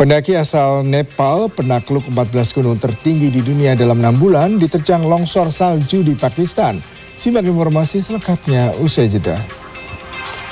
Pendaki asal Nepal, penakluk 14 gunung tertinggi di dunia dalam 6 bulan, diterjang longsor salju di Pakistan. Simak informasi selengkapnya usai jeda.